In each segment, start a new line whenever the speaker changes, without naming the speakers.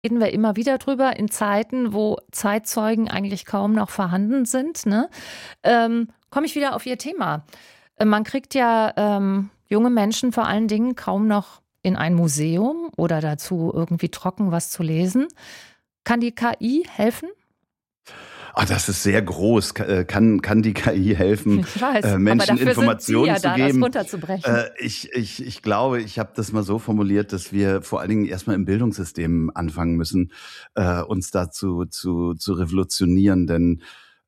reden wir immer wieder drüber, in Zeiten, wo Zeitzeugen eigentlich kaum noch vorhanden sind, ne? Komme ich wieder auf Ihr Thema. Man kriegt ja junge Menschen vor allen Dingen kaum noch in ein Museum oder dazu irgendwie trocken was zu lesen. Kann die KI helfen?
Das ist sehr groß. Kann die KI helfen,
Ich weiß,
Menschen
aber dafür
Informationen
sind Sie ja
zu
da, das
geben?
runterzubrechen.
Ich glaube, ich habe das mal so formuliert, dass wir vor allen Dingen erstmal im Bildungssystem anfangen müssen, uns dazu zu revolutionieren, denn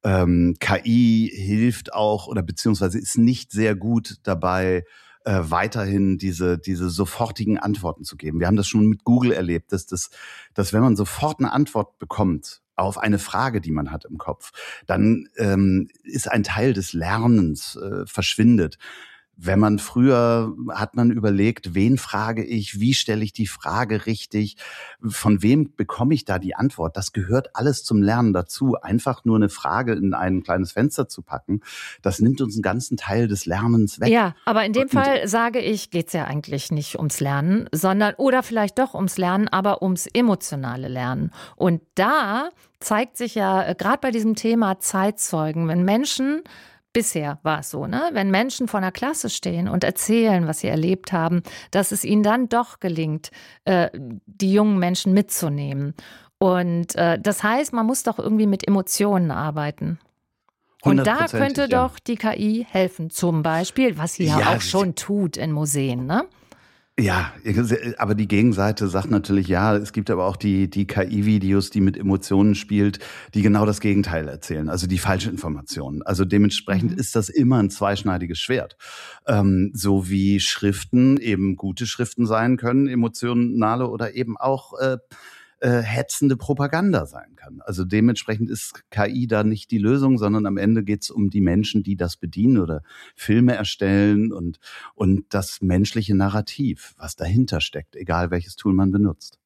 KI hilft auch oder beziehungsweise ist nicht sehr gut dabei, weiterhin diese sofortigen Antworten zu geben. Wir haben das schon mit Google erlebt, dass wenn man sofort eine Antwort bekommt auf eine Frage, die man hat im Kopf, dann ist ein Teil des Lernens verschwindet. Wenn man früher hat man überlegt, wen frage ich, wie stelle ich die Frage richtig, von wem bekomme ich da die Antwort? Das gehört alles zum Lernen dazu. Einfach nur eine Frage in ein kleines Fenster zu packen, das nimmt uns einen ganzen Teil des Lernens weg.
Ja, aber in dem
Und
Fall sage ich, geht's ja eigentlich nicht ums Lernen, sondern oder vielleicht doch ums Lernen, aber ums emotionale Lernen. Und da zeigt sich ja gerade bei diesem Thema Zeitzeugen, wenn Menschen bisher war es so, ne? Wenn Menschen vor einer Klasse stehen und erzählen, was sie erlebt haben, dass es ihnen dann doch gelingt, die jungen Menschen mitzunehmen. Und das heißt, man muss doch irgendwie mit Emotionen arbeiten. Und da könnte
ja.
doch die KI helfen, zum Beispiel, was sie ja auch schon tut in Museen, ne?
Ja, aber die Gegenseite sagt natürlich, ja, es gibt aber auch die KI-Videos, die mit Emotionen spielt, die genau das Gegenteil erzählen, also die falsche Informationen. Also dementsprechend ist das immer ein zweischneidiges Schwert. So wie Schriften eben gute Schriften sein können, emotionale oder eben auch hetzende Propaganda sein kann. Also dementsprechend ist KI da nicht die Lösung, sondern am Ende geht es um die Menschen, die das bedienen oder Filme erstellen und das menschliche Narrativ, was dahinter steckt, egal welches Tool man benutzt.